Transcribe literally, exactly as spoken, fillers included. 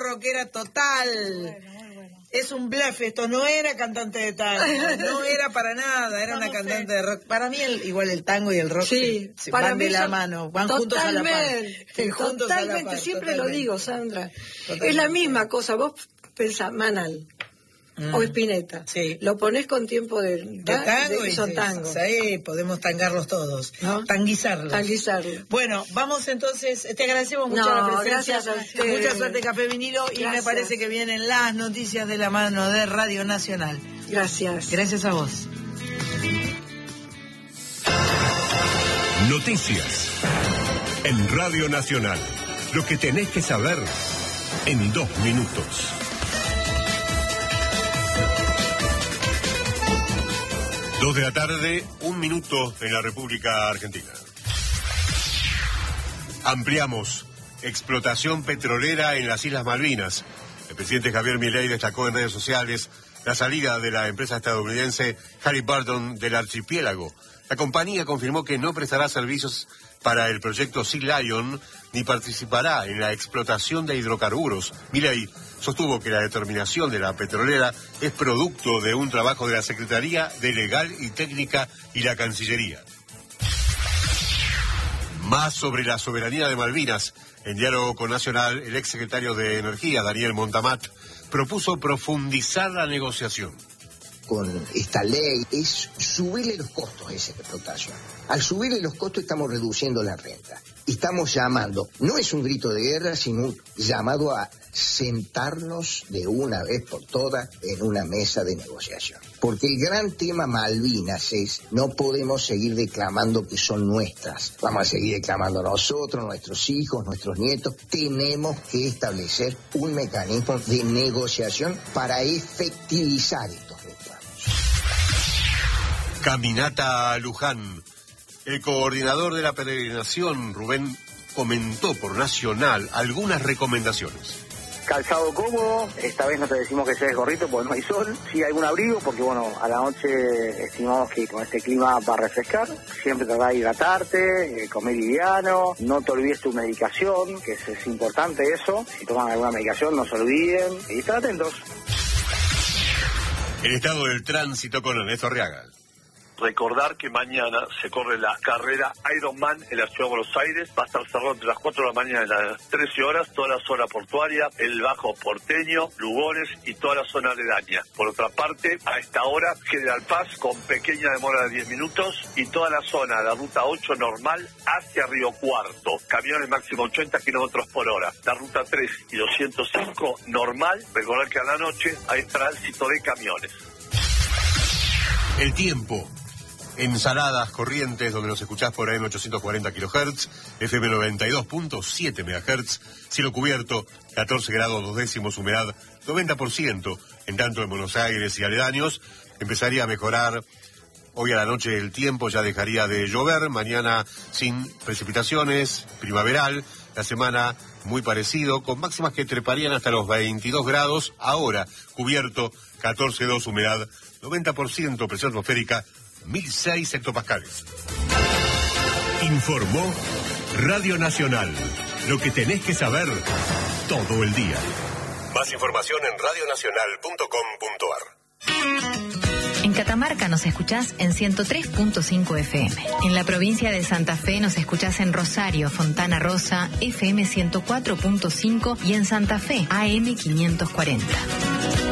rockera total. Bueno, muy bueno. Es un bluff esto, no era cantante de tango, no era para nada, era una cantante de rock. Para mí el, igual el tango y el rock sí, se, se para van mí de la son, mano, van juntos a la par. Juntos Totalmente, a la par, siempre totalmente. lo digo, Sandra. Totalmente. Es la misma cosa, vos pensás, Manal. Mm. O Spinetta. Sí. Lo ponés con tiempo de, de tango de, y son sí, tangos. Sí, podemos tangarlos todos, ¿no? Tanguizarlos. Tanguizarlos. Bueno, vamos entonces, te agradecemos mucho no, la presencia. Gracias a usted. Mucha suerte, Café Vinilo, gracias. Y me parece que vienen las noticias de la mano de Radio Nacional. Gracias. Gracias a vos. Noticias en Radio Nacional. Lo que tenés que saber en dos minutos. Dos de la tarde, un minuto en la República Argentina. Ampliamos explotación petrolera en las Islas Malvinas. El presidente Javier Milei destacó en redes sociales la salida de la empresa estadounidense Halliburton del archipiélago. La compañía confirmó que no prestará servicios para el proyecto Sea Lion ni participará en la explotación de hidrocarburos. Milei sostuvo que la determinación de la petrolera es producto de un trabajo de la Secretaría de Legal y Técnica y la Cancillería. Más sobre la soberanía de Malvinas. En diálogo con Nacional, el exsecretario de Energía, Daniel Montamat, propuso profundizar la negociación. Con esta ley es subirle los costos a esa explotación. Al subirle los costos estamos reduciendo la renta. Estamos llamando, no es un grito de guerra, sino un llamado a sentarnos de una vez por todas en una mesa de negociación. Porque el gran tema Malvinas es, no podemos seguir declamando que son nuestras. Vamos a seguir declamando nosotros, nuestros hijos, nuestros nietos. Tenemos que establecer un mecanismo de negociación para efectivizar estos reclamos. Caminata a Luján. El coordinador de la peregrinación, Rubén, comentó por Nacional algunas recomendaciones. Calzado cómodo, esta vez no te decimos que seas gorrito porque no hay sol, sí hay algún abrigo porque bueno, a la noche estimamos que con este clima va a refrescar, siempre tratar de hidratarte, eh, comer liviano, no te olvides tu medicación, que es, es importante eso, si toman alguna medicación no se olviden y estén atentos. El estado del tránsito con Ernesto Arriaga. Recordar que mañana se corre la carrera Ironman en la Ciudad de Buenos Aires. Va a estar cerrado entre las cuatro de la mañana y las trece horas, toda la zona portuaria, el Bajo Porteño, Lugones y toda la zona aledaña. Por otra parte, a esta hora, General Paz con pequeña demora de diez minutos y toda la zona de la ruta ocho normal hacia Río Cuarto. Camiones máximo ochenta kilómetros por hora. La ruta tres y doscientos cinco normal. Recordar que a la noche hay tránsito de camiones. El tiempo. Ensaladas, Corrientes, donde nos escuchás por A M ochocientos cuarenta kilohertz, F M noventa y dos punto siete megahertz, cielo cubierto, catorce grados dos décimos, humedad noventa por ciento, en tanto en Buenos Aires y aledaños, empezaría a mejorar hoy a la noche el tiempo, ya dejaría de llover, mañana sin precipitaciones, primaveral, la semana muy parecido, con máximas que treparían hasta los veintidós grados, ahora cubierto, catorce coma dos, humedad noventa por ciento, presión atmosférica mil seis hectopascales. Informó Radio Nacional. Lo que tenés que saber todo el día. Más información en radio nacional punto com punto a r. En Catamarca nos escuchás en ciento tres punto cinco F M. En la provincia de Santa Fe nos escuchás en Rosario, Fontana Rosa, F M ciento cuatro punto cinco y en Santa Fe, A M quinientos cuarenta.